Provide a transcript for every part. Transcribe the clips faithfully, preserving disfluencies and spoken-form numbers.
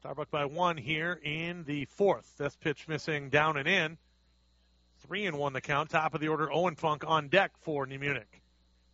Starbuck by one here in the fourth. This pitch missing down and in. Three and one the count. Top of the order, Owen Funk on deck for New Munich.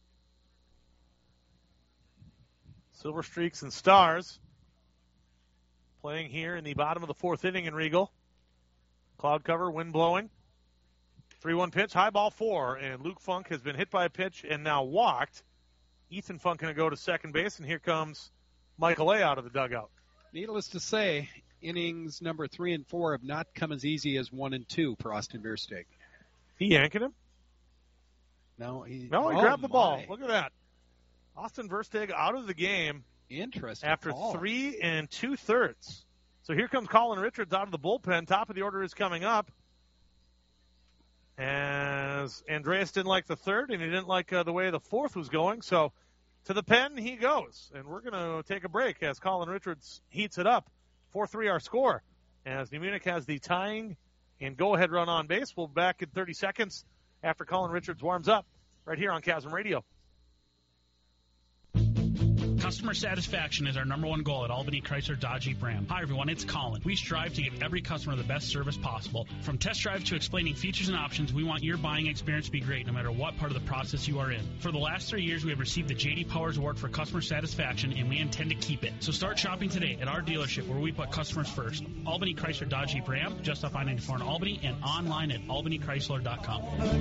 Silver Streaks and Stars playing here in the bottom of the fourth inning in Regal. Cloud cover, wind blowing. three one pitch, high ball four, and Luke Funk has been hit by a pitch and now walked. Ethan Funk going to go to second base, and here comes Michael A. out of the dugout. Needless to say, innings number three and four have not come as easy as one and two for Austin Versteeg. He yanking him? No, he, no, he oh grabbed the my. ball. Look at that. Austin Versteeg out of the game. Interesting. After call. three and two-thirds. So here comes Colin Richards out of the bullpen. Top of the order is coming up. As Andreas didn't like the third, and he didn't like uh, the way the fourth was going. So to the pen he goes. And we're going to take a break as Colin Richards heats it up. four three our score. As New Munich has the tying and go-ahead run on base. We'll be back in thirty seconds after Colin Richards warms up right here on Chasm Radio. Customer satisfaction is our number one goal at Albany Chrysler Dodge Jeep Ram. Hi everyone, it's Colin. We strive to give every customer the best service possible. From test drive to explaining features and options, we want your buying experience to be great no matter what part of the process you are in. For the last three years, we have received the J D Powers Award for customer satisfaction, and we intend to keep it. So start shopping today at our dealership where we put customers first. Albany Chrysler Dodge Jeep Ram, just off I ninety-four in Albany, and online at albany chrysler dot com.